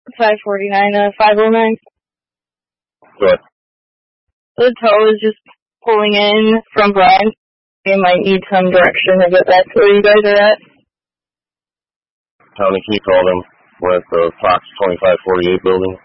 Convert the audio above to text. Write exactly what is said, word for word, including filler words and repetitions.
five forty-nine to five oh nine. What? The tow is just pulling in from Brian. They might need some direction to get back to where you guys are at. Tony, can you call them? We're at the Fox twenty-five forty-eight building.